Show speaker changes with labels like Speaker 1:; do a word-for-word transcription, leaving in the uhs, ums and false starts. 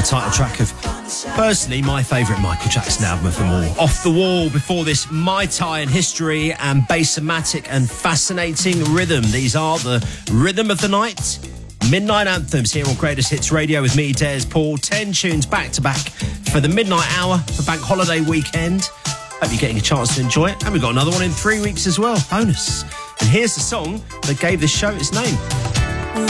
Speaker 1: title track of, personally, my favourite Michael Jackson album of them all. Off the Wall. Before this, My Tai and History and Bassomatic and Fascinating Rhythm. These are the rhythm of the night. Midnight Anthems here on Greatest Hits Radio with me, Des Paul. Ten tunes back to back for the midnight hour for Bank Holiday weekend. Hope you're getting a chance to enjoy it. And we've got another one in three weeks as well. Bonus. And here's the song that gave this show its name.